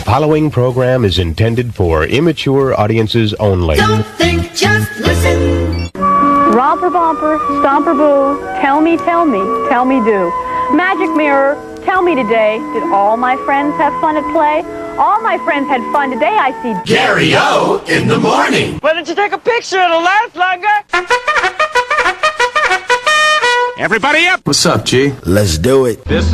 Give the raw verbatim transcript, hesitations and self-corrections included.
following program is intended for immature audiences only. Don't think, just listen. Romper bumper, stomper boo, tell me, tell me, tell me do. Magic mirror, tell me today, did all my friends have fun at play? All my friends had fun today, I see Gary-O in the morning. Why don't you take a picture? It'll last longer. Everybody up! What's up, G? Let's do it. This